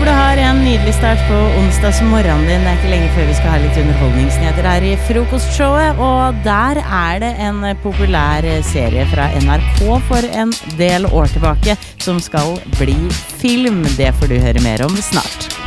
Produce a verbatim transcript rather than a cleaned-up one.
Håper du har en nydelig start på onsdagsmorgenen din. Det er ikke lenge før vi skal ha litt underholdningsnyheter her i frokostshowet, og der er det en populær serie fra N R K for en del år tilbake som skal bli film. Det får du høre mer om snart.